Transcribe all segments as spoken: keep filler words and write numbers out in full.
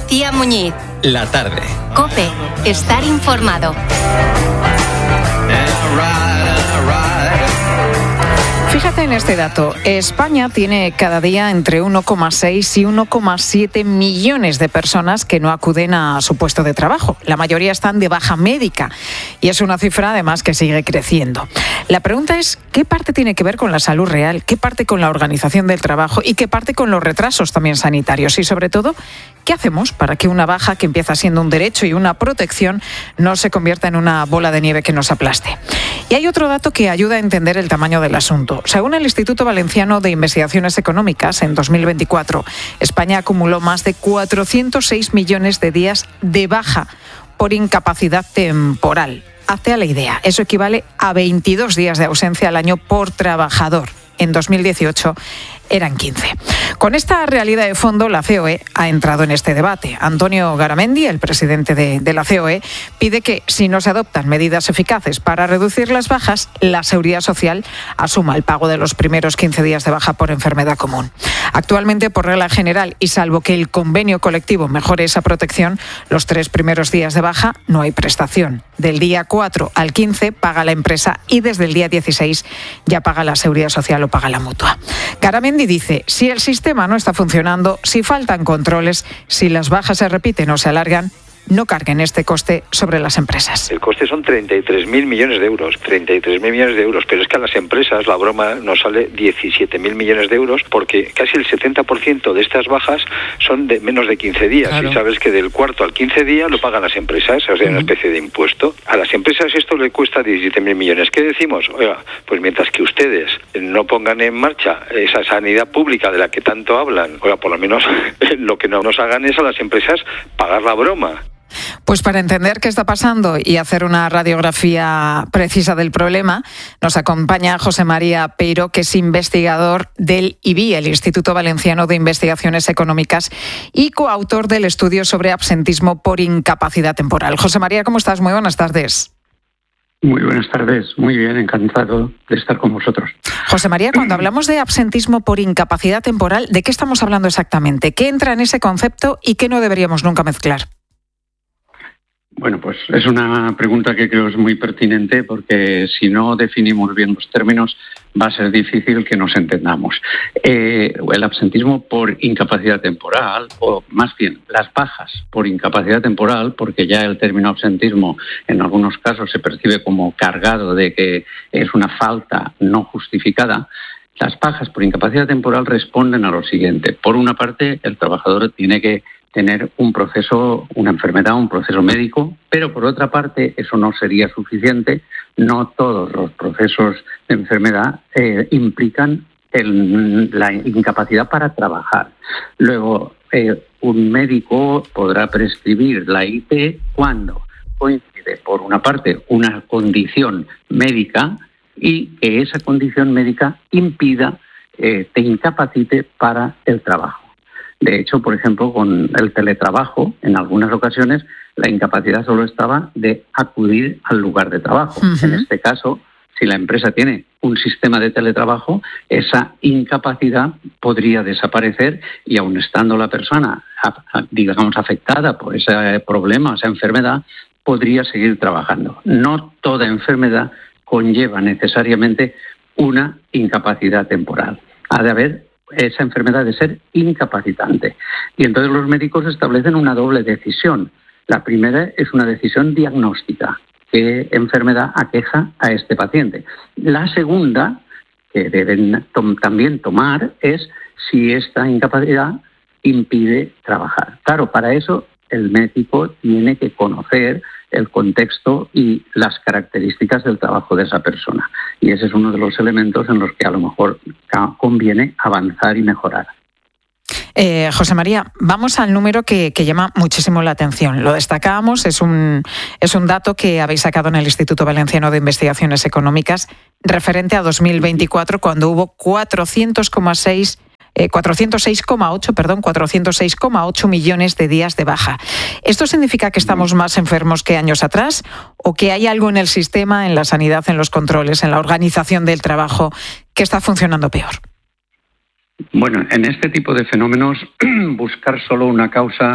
García Muñiz. La tarde. COPE. Estar informado. Fíjate en este dato. España tiene cada día entre uno coma seis y uno coma siete millones de personas que no acuden a su puesto de trabajo. La mayoría están de baja médica y es una cifra además que sigue creciendo. La pregunta es, ¿qué parte tiene que ver con la salud real? ¿Qué parte con la organización del trabajo? ¿Y qué parte con los retrasos también sanitarios? Y sobre todo, ¿qué hacemos para que una baja que empieza siendo un derecho y una protección no se convierta en una bola de nieve que nos aplaste? Y hay otro dato que ayuda a entender el tamaño del asunto. Según el Instituto Valenciano de Investigaciones Económicas, en dos mil veinticuatro, España acumuló más de cuatrocientos seis millones de días de baja por incapacidad temporal. Hazte a la idea, eso equivale a veintidós días de ausencia al año por trabajador. En dos mil dieciocho eran quince. Con esta realidad de fondo, la C O E ha entrado en este debate. Antonio Garamendi, el presidente de, de la C O E, pide que, si no se adoptan medidas eficaces para reducir las bajas, la Seguridad Social asuma el pago de los primeros quince días de baja por enfermedad común. Actualmente, por regla general, y salvo que el convenio colectivo mejore esa protección, los tres primeros días de baja no hay prestación. Del día cuatro al quince paga la empresa y desde el día dieciséis ya paga la Seguridad Social o paga la mutua. Garamendi dice, si el sistema no está funcionando, si faltan controles, si las bajas se repiten o se alargan, no carguen este coste sobre las empresas. El coste son treinta y tres mil millones de euros, treinta y tres mil millones de euros, pero es que a las empresas la broma nos sale diecisiete mil millones de euros porque casi el setenta por ciento de estas bajas son de menos de quince días. Claro. Y sabes que del cuarto al quince día lo pagan las empresas, o sea, uh-huh. una especie de impuesto. A las empresas esto le cuesta diecisiete mil millones. ¿Qué decimos? Oiga, pues mientras que ustedes no pongan en marcha esa sanidad pública de la que tanto hablan, oiga, por lo menos lo que no nos hagan es a las empresas pagar la broma. Pues para entender qué está pasando y hacer una radiografía precisa del problema, nos acompaña José María Peiro, que es investigador del I B I, el Instituto Valenciano de Investigaciones Económicas, y coautor del estudio sobre absentismo por incapacidad temporal. José María, ¿cómo estás? Muy buenas tardes. Muy buenas tardes, muy bien, encantado de estar con vosotros. José María, cuando hablamos de absentismo por incapacidad temporal, ¿de qué estamos hablando exactamente? ¿Qué entra en ese concepto y qué no deberíamos nunca mezclar? Bueno, pues es una pregunta que creo es muy pertinente porque si no definimos bien los términos va a ser difícil que nos entendamos. Eh, el absentismo por incapacidad temporal, o más bien las bajas por incapacidad temporal, porque ya el término absentismo en algunos casos se percibe como cargado de que es una falta no justificada. Las bajas por incapacidad temporal responden a lo siguiente. Por una parte, el trabajador tiene que tener un proceso, una enfermedad, un proceso médico, pero por otra parte eso no sería suficiente. No todos los procesos de enfermedad eh, implican el, la incapacidad para trabajar. Luego, eh, un médico podrá prescribir la I T cuando coincide, por una parte, una condición médica y que esa condición médica impida, eh, te incapacite para el trabajo. De hecho, por ejemplo, con el teletrabajo, en algunas ocasiones, la incapacidad solo estaba de acudir al lugar de trabajo. Uh-huh. En este caso, si la empresa tiene un sistema de teletrabajo, esa incapacidad podría desaparecer y aun estando la persona, digamos, afectada por ese problema, esa enfermedad, podría seguir trabajando. No toda enfermedad conlleva necesariamente una incapacidad temporal. Ha de haber esa enfermedad de ser incapacitante. Y entonces los médicos establecen una doble decisión. La primera es una decisión diagnóstica. ¿Qué enfermedad aqueja a este paciente? La segunda, que deben tom- también tomar, es si esta incapacidad impide trabajar. Claro, para eso el médico tiene que conocer el contexto y las características del trabajo de esa persona. Y ese es uno de los elementos en los que a lo mejor conviene avanzar y mejorar. Eh, José María, vamos al número que, que llama muchísimo la atención. Lo destacábamos, es un, es un dato que habéis sacado en el Instituto Valenciano de Investigaciones Económicas referente a dos mil veinticuatro, cuando hubo cuatrocientos seis Eh, cuatrocientos seis coma ocho, perdón, cuatrocientos seis coma ocho millones de días de baja. ¿Esto significa que estamos más enfermos que años atrás o que hay algo en el sistema, en la sanidad, en los controles, en la organización del trabajo que está funcionando peor? Bueno, en este tipo de fenómenos buscar solo una causa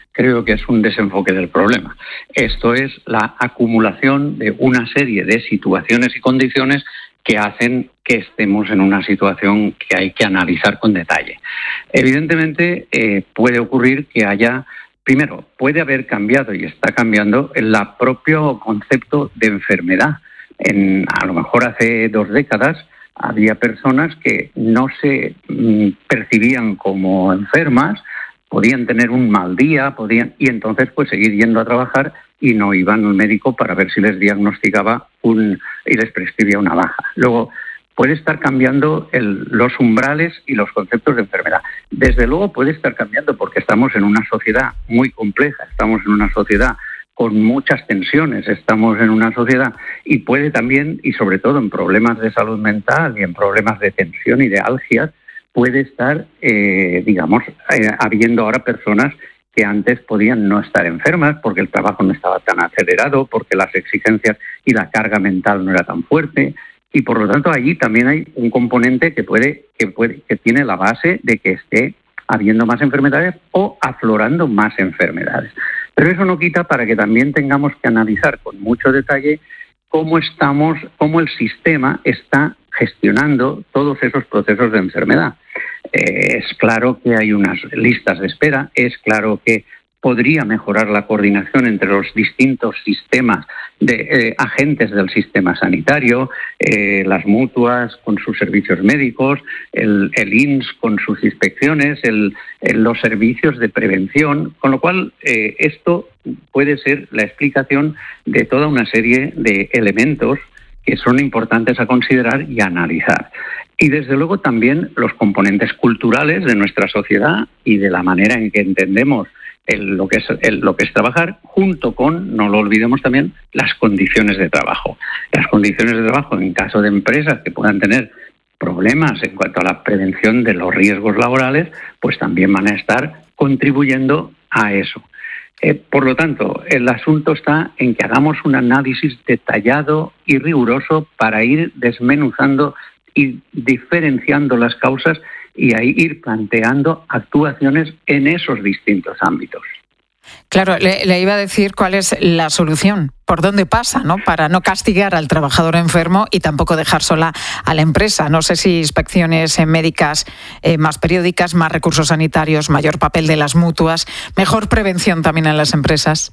creo que es un desenfoque del problema. Esto es la acumulación de una serie de situaciones y condiciones que hacen que estemos en una situación que hay que analizar con detalle. Evidentemente, eh, puede ocurrir que haya, primero, puede haber cambiado y está cambiando el propio concepto de enfermedad. En, a lo mejor hace dos décadas había personas que no se mm, percibían como enfermas, podían tener un mal día, podían y entonces pues seguir yendo a trabajar y no iban al médico para ver si les diagnosticaba un y les prescribía una baja. Luego puede estar cambiando el, los umbrales y los conceptos de enfermedad. Desde luego puede estar cambiando porque estamos en una sociedad muy compleja, estamos en una sociedad con muchas tensiones, estamos en una sociedad y puede también, y sobre todo en problemas de salud mental y en problemas de tensión y de algias, puede estar, eh, digamos, eh, habiendo ahora personas que antes podían no estar enfermas porque el trabajo no estaba tan acelerado, porque las exigencias y la carga mental no era tan fuerte, y por lo tanto allí también hay un componente que puede, que puede, que tiene la base de que esté habiendo más enfermedades o aflorando más enfermedades. Pero eso no quita para que también tengamos que analizar con mucho detalle cómo estamos, cómo el sistema está gestionando todos esos procesos de enfermedad. Eh, es claro que hay unas listas de espera, es claro que podría mejorar la coordinación entre los distintos sistemas de eh, agentes del sistema sanitario, eh, las mutuas con sus servicios médicos, el, el I N S con sus inspecciones, el, el, los servicios de prevención, con lo cual eh, esto puede ser la explicación de toda una serie de elementos que son importantes a considerar y a analizar. Y desde luego también los componentes culturales de nuestra sociedad y de la manera en que entendemos el, lo, que es, el, lo que es trabajar, junto con, no lo olvidemos también, las condiciones de trabajo. Las condiciones de trabajo en caso de empresas que puedan tener problemas en cuanto a la prevención de los riesgos laborales, pues también van a estar contribuyendo a eso. Eh, por lo tanto, el asunto está en que hagamos un análisis detallado y riguroso para ir desmenuzando y diferenciando las causas y ahí ir planteando actuaciones en esos distintos ámbitos. Claro, le, le iba a decir cuál es la solución, por dónde pasa, ¿no? Para no castigar al trabajador enfermo y tampoco dejar sola a la empresa. No sé si inspecciones médicas eh, más periódicas, más recursos sanitarios, mayor papel de las mutuas, mejor prevención también en las empresas.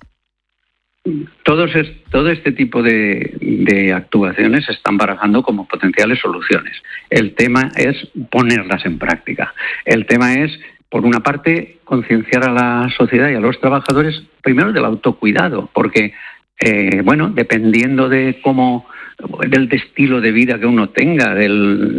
Todos es, todo este tipo de, de actuaciones se están barajando como potenciales soluciones. El tema es ponerlas en práctica. El tema es, por una parte, concienciar a la sociedad y a los trabajadores, primero del autocuidado, porque, eh, bueno, dependiendo de cómo, del estilo de vida que uno tenga, de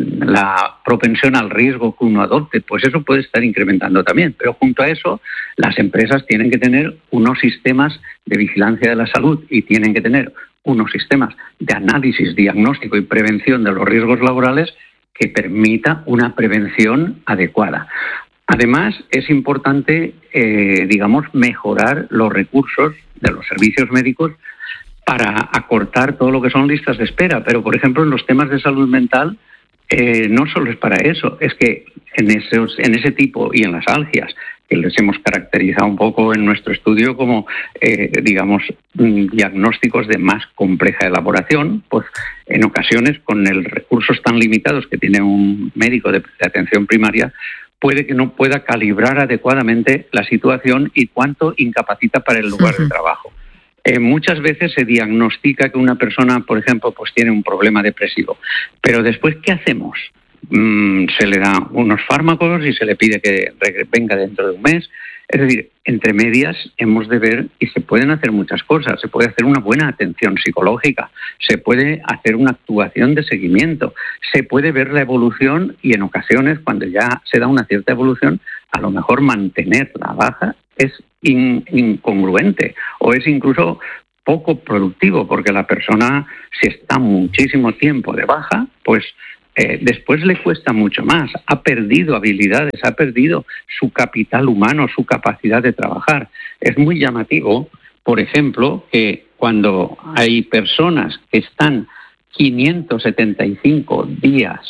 la propensión al riesgo que uno adopte, pues eso puede estar incrementando también. Pero junto a eso, las empresas tienen que tener unos sistemas de vigilancia de la salud y tienen que tener unos sistemas de análisis, diagnóstico y prevención de los riesgos laborales que permita una prevención adecuada. Además, es importante, eh, digamos, mejorar los recursos de los servicios médicos para acortar todo lo que son listas de espera. Pero, por ejemplo, en los temas de salud mental, eh, no solo es para eso, es que en, esos, en ese tipo y en las algias, que les hemos caracterizado un poco en nuestro estudio como, eh, digamos, diagnósticos de más compleja elaboración, pues en ocasiones, con el recursos tan limitados que tiene un médico de, de atención primaria, puede que no pueda calibrar adecuadamente la situación y cuánto incapacita para el lugar uh-huh. de trabajo. Eh, muchas veces se diagnostica que una persona, por ejemplo, pues tiene un problema depresivo, pero después, ¿qué hacemos? Mm, se le da unos fármacos y se le pide que venga dentro de un mes. Es decir, entre medias hemos de ver, y se pueden hacer muchas cosas. Se puede hacer una buena atención psicológica, se puede hacer una actuación de seguimiento, se puede ver la evolución y en ocasiones, cuando ya se da una cierta evolución, a lo mejor mantener la baja es in, incongruente o es incluso poco productivo, porque la persona, si está muchísimo tiempo de baja, pues Eh, después le cuesta mucho más, ha perdido habilidades, ha perdido su capital humano, su capacidad de trabajar. Es muy llamativo, por ejemplo, que cuando hay personas que están quinientos setenta y cinco días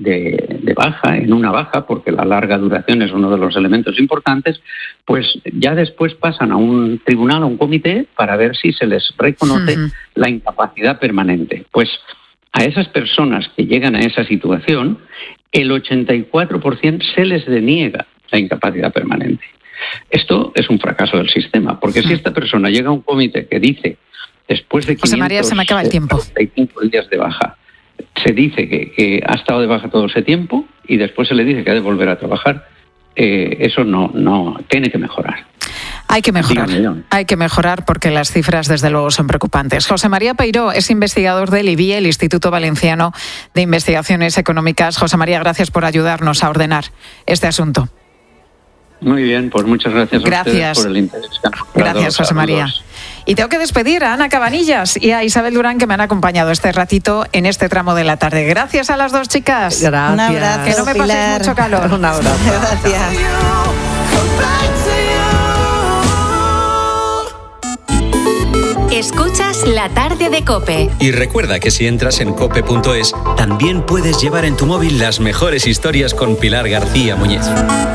de, de baja, en una baja, porque la larga duración es uno de los elementos importantes, pues ya después pasan a un tribunal, a un comité, para ver si se les reconoce uh-huh. la incapacidad permanente. Pues a esas personas que llegan a esa situación, el ochenta y cuatro por ciento se les deniega la incapacidad permanente. Esto es un fracaso del sistema, porque uh-huh. si esta persona llega a un comité que dice, después de José María, se me acaba el tiempo. cuarenta y cinco días de baja, se dice que, que ha estado de baja todo ese tiempo y después se le dice que ha de volver a trabajar, eh, eso no, no tiene que mejorar. Hay que mejorar, Dígame, hay que mejorar porque las cifras desde luego son preocupantes. José María Peiró es investigador del I B I E, el Instituto Valenciano de Investigaciones Económicas. José María, gracias por ayudarnos a ordenar este asunto. Muy bien, pues muchas gracias, gracias. a ustedes por el interés. Gracias, José María. Y tengo que despedir a Ana Cabanillas y a Isabel Durán, que me han acompañado este ratito en este tramo de la tarde. Gracias a las dos chicas. Gracias. Un abrazo, que no me paséis Pilar. mucho calor. Un abrazo. Gracias. Escuchas La Tarde de COPE. Y recuerda que si entras en cope punto es, también puedes llevar en tu móvil las mejores historias con Pilar García Muñiz.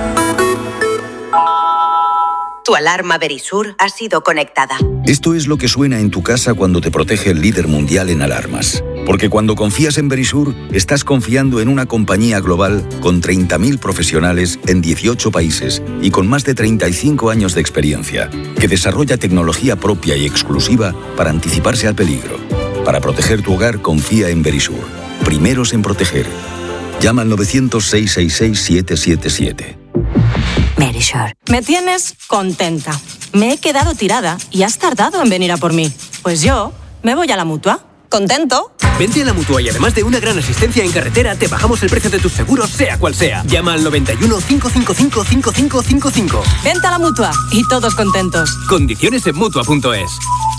Tu alarma Verisur ha sido conectada. Esto es lo que suena en tu casa cuando te protege el líder mundial en alarmas. Porque cuando confías en Verisur, estás confiando en una compañía global con treinta mil profesionales en dieciocho países y con más de treinta y cinco años de experiencia, que desarrolla tecnología propia y exclusiva para anticiparse al peligro. Para proteger tu hogar, confía en Verisur. Primeros en proteger. Llama al novecientos, seiscientos sesenta y seis, siete siete siete. Verisur. Me tienes contenta. Me he quedado tirada y has tardado en venir a por mí. Pues yo me voy a la Mutua. ¿Contento? Vente a la Mutua y además de una gran asistencia en carretera, te bajamos el precio de tus seguros, sea cual sea. Llama al noventa y uno, cinco cinco cinco, cinco cinco cinco cinco. Vente a la Mutua y todos contentos. Condiciones en Mutua punto es.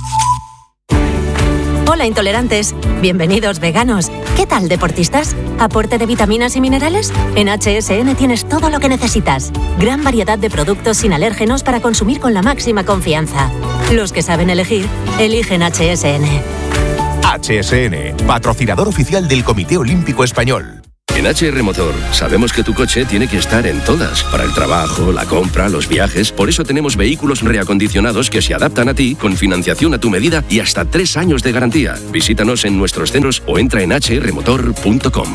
Hola intolerantes, bienvenidos veganos. ¿Qué tal deportistas? ¿Aporte de vitaminas y minerales? En H S N tienes todo lo que necesitas. Gran variedad de productos sin alérgenos para consumir con la máxima confianza. Los que saben elegir, eligen H S N. H S N, patrocinador oficial del Comité Olímpico Español. En H R Motor sabemos que tu coche tiene que estar en todas, para el trabajo, la compra, los viajes. Por eso tenemos vehículos reacondicionados que se adaptan a ti, con financiación a tu medida y hasta tres años de garantía. Visítanos en nuestros centros o entra en h r motor punto com.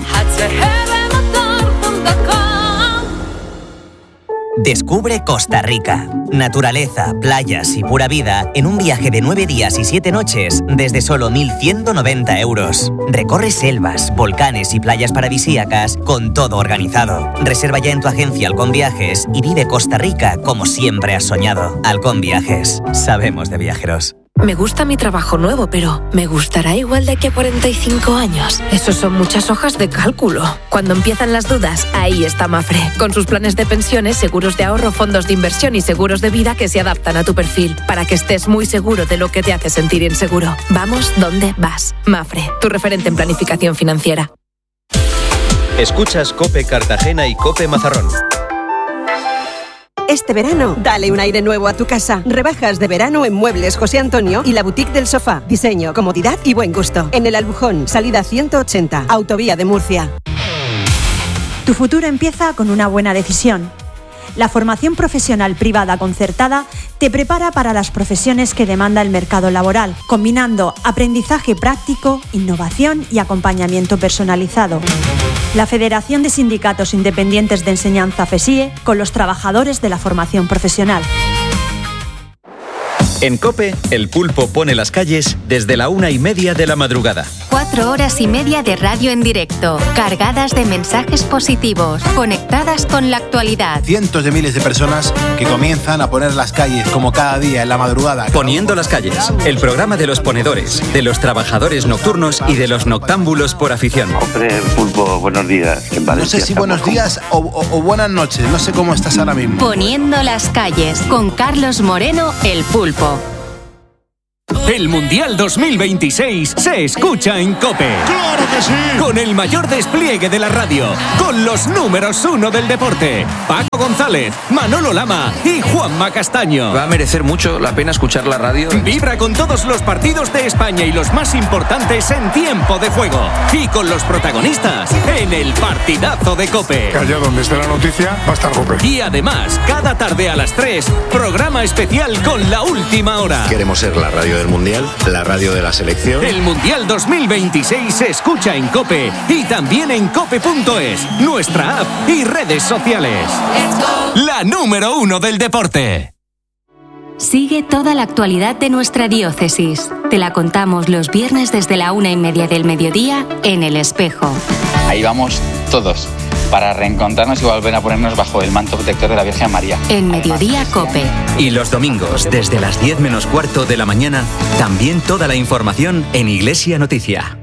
Descubre Costa Rica. Naturaleza, playas y pura vida en un viaje de nueve días y siete noches desde solo mil ciento noventa euros. Recorre selvas, volcanes y playas paradisíacas con todo organizado. Reserva ya en tu agencia Halcón Viajes y vive Costa Rica como siempre has soñado. Halcón Viajes. Sabemos de viajeros. Me gusta mi trabajo nuevo, pero ¿me gustará igual de aquí a cuarenta y cinco años? Esos son muchas hojas de cálculo. Cuando empiezan las dudas, ahí está Mafre. Con sus planes de pensiones, seguros de ahorro, fondos de inversión y seguros de vida que se adaptan a tu perfil, para que estés muy seguro de lo que te hace sentir inseguro. Vamos donde vas. Mafre, tu referente en planificación financiera. Escuchas COPE Cartagena y COPE Mazarrón. Este verano, dale un aire nuevo a tu casa. Rebajas de verano en Muebles José Antonio y la Boutique del Sofá. Diseño, comodidad y buen gusto. En el Albujón, salida ciento ochenta, Autovía de Murcia. Tu futuro empieza con una buena decisión. La formación profesional privada concertada te prepara para las profesiones que demanda el mercado laboral, combinando aprendizaje práctico, innovación y acompañamiento personalizado. La Federación de Sindicatos Independientes de Enseñanza FESIE con los trabajadores de la formación profesional. En COPE, el pulpo pone las calles desde la una y media de la madrugada. Cuatro horas y media de radio en directo, cargadas de mensajes positivos, conectadas con la actualidad. Cientos de miles de personas que comienzan a poner las calles como cada día en la madrugada. Poniendo las calles, el programa de los ponedores, de los trabajadores nocturnos y de los noctámbulos por afición. Hombre, pulpo, buenos días. En no sé si buenos días o, o, o buenas noches, no sé cómo estás ahora mismo. Poniendo las calles, con Carlos Moreno, el pulpo. El Mundial dos mil veintiséis se escucha en COPE. ¡Claro que sí! Con el mayor despliegue de la radio, con los números uno del deporte, Paco González, Manolo Lama y Juanma Castaño. Va a merecer mucho la pena escuchar la radio. Vibra con todos los partidos de España y los más importantes en tiempo de juego. Y con los protagonistas en el partidazo de COPE. Que allá donde esté la noticia va a estar COPE. Y además, cada tarde a las tres, programa especial con la última hora. Queremos ser la radio del Mundial, la radio de la selección. El Mundial dos mil veintiséis se escucha en COPE y también en cope punto es, nuestra app y redes sociales. La número uno del deporte. Sigue toda la actualidad de nuestra diócesis. Te la contamos los viernes desde la una y media del mediodía en El Espejo. Ahí vamos todos, para reencontrarnos y volver a ponernos bajo el manto protector de la Virgen María. En Mediodía COPE. Y los domingos, desde las diez menos cuarto de la mañana, también toda la información en Iglesia Noticia.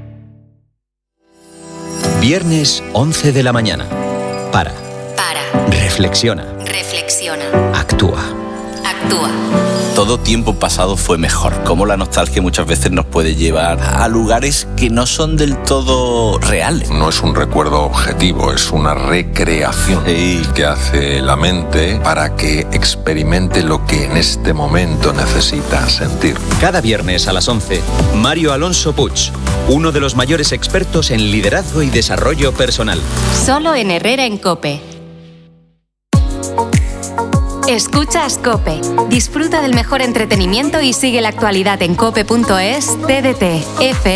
Viernes once de la mañana. Para. Para. Reflexiona. Reflexiona. Actúa. Actúa. Todo tiempo pasado fue mejor. Cómo la nostalgia muchas veces nos puede llevar a lugares que no son del todo reales. No es un recuerdo objetivo, es una recreación sí. que hace la mente para que experimente lo que en este momento necesita sentir. Cada viernes a las once, Mario Alonso Puig, uno de los mayores expertos en liderazgo y desarrollo personal. Solo en Herrera en COPE. Escuchas COPE. Disfruta del mejor entretenimiento y sigue la actualidad en cope punto es, T D T, F